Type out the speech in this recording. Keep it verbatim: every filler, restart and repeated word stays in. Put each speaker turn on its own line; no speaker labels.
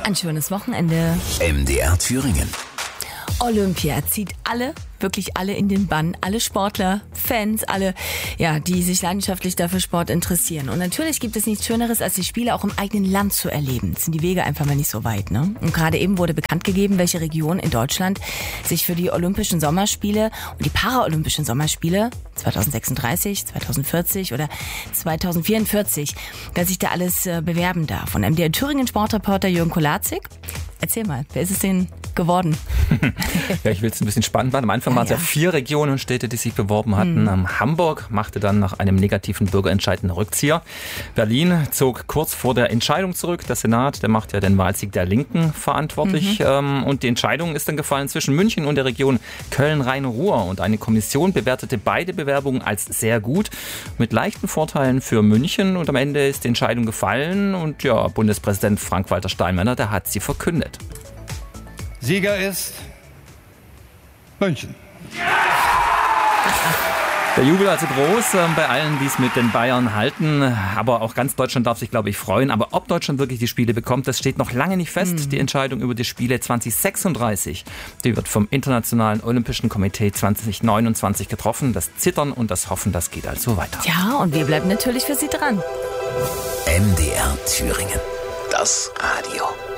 Ein schönes Wochenende.
M D R Thüringen.
Olympia zieht alle, wirklich alle in den Bann. Alle Sportler, Fans, alle, ja, die sich leidenschaftlich dafür Sport interessieren. Und natürlich gibt es nichts Schöneres, als die Spiele auch im eigenen Land zu erleben. Es sind die Wege einfach mal nicht so weit, ne? Und gerade eben wurde bekannt gegeben, welche Region in Deutschland sich für die Olympischen Sommerspiele und die Paralympischen Sommerspiele zwanzig sechsunddreißig, zwanzig vierzig oder zwanzig vierundvierzig, dass sich da alles äh, bewerben darf. Und M D R Thüringen Sportreporter Jürgen Kolazik, erzähl mal, wer ist es denn geworden?
Ja, ich will es ein bisschen spannend machen. Am Anfang
Ah,
waren es ja.
ja
vier Regionen und Städte, die sich beworben hatten. Mhm. Hamburg machte dann nach einem negativen Bürgerentscheid einen Rückzieher. Berlin zog kurz vor der Entscheidung zurück. Der Senat, der macht ja den Wahlsieg der Linken verantwortlich. Mhm. Und die Entscheidung ist dann gefallen zwischen München und der Region Köln-Rhein-Ruhr. Und eine Kommission bewertete beide Bewerbungen als sehr gut, mit leichten Vorteilen für München. Und am Ende ist die Entscheidung gefallen. Und ja, Bundespräsident Frank-Walter Steinmeier, der hat sie verkündet.
Sieger ist München.
Der Jubel also groß äh, bei allen, die es mit den Bayern halten. Aber auch ganz Deutschland darf sich, glaube ich, freuen. Aber ob Deutschland wirklich die Spiele bekommt, das steht noch lange nicht fest. Mhm. Die Entscheidung über die Spiele zwanzig sechsunddreißig, die wird vom Internationalen Olympischen Komitee zwanzig neunundzwanzig getroffen. Das Zittern und das Hoffen, das geht also weiter.
Ja, und wir bleiben natürlich für Sie dran.
M D R Thüringen. Das Radio.